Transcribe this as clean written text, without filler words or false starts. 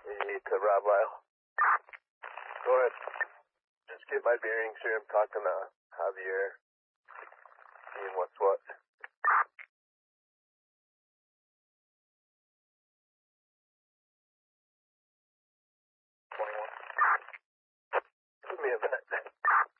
To Rob Lyle. Go ahead. Just get my bearings here. I'm talking to Javier. Seeing what's what. 21. Give me a minute.